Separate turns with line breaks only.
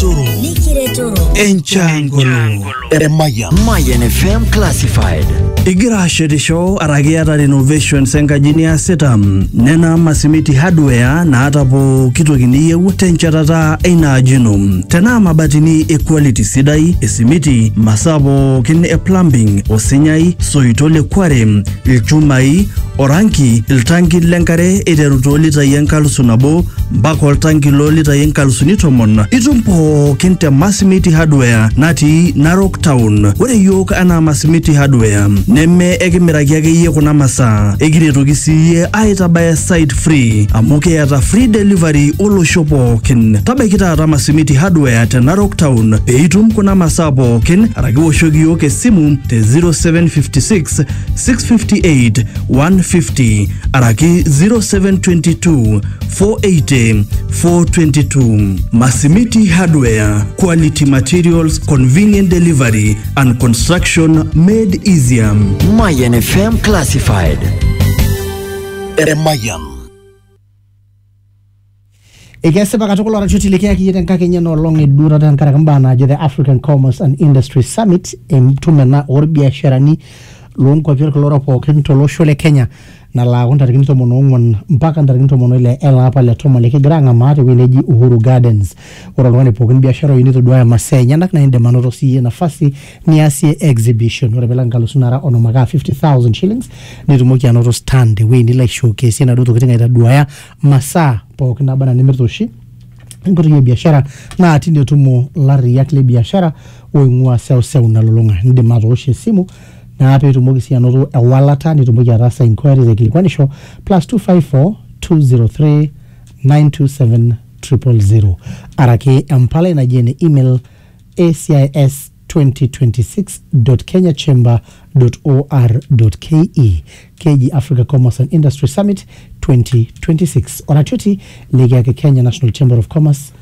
Likiretoro Enchangolo Mayan FM Classified Igira shedisho aragiata renovations enkajini ya setam nena masimiti hardware na atapo kitu kiniyeu tenchatata eina ajino tena mabatini equality sidai esimiti masabo kine plumbing osinyai soitole kware ilchumai oranki iltangi lenkare iteruto lita yenkalusu nabo mpaka iltangi lo lita yenkalusu nitomon itumpo kinte masimiti hardware nati Narok Town ore yok ana masimiti hardware neme ekimiraki ake iye kuna masaa ekiretoki siye aitabaya site free amuke yata free delivery olosho pookin tabaiki taata masimiti hardware te Narok Town peitum kuna masaa pookin araki woshoki yoke simu te 0756 658 150 araki 0722 480 422 Masimiti Hardware, quality materials, convenient delivery and construction made easier. Mayan FM Classified. Mayan.
Ikesema katukula rachutilekea kijita Kenya no long edura tankara kambana the African Commerce and Industry Summit mtume na orbiashara ni luongo kwa kolora pokin tolosho le Kenya na la konta rikinto monongwan mpaka ndarikinto monole ela hapa le toma leke granga mate weneji Uhuru Gardens oralwane pokin biashara yinito doya masenya na inde manoro siye nafasi ni asie exhibition orabela ngalusunara onomaga 50,000 shillings nitumoki anoro stand we ni like showcase na doto kitinga ita doya masa pokin abana nimertoshi ngori ye biashara na atinde tumo lari yakle biashara oingwa sew na lolonga ndde matoshe simu na hape tumogi sianoto ewalata nitumogi arasa inquiries ekilikwanisho +254 203 927 000 arake ampale na jene email acis2026.kenyachamber.or.ke KG Africa Commerce and Industry Summit 2026 oratuti ligi ya Kenya National Chamber of Commerce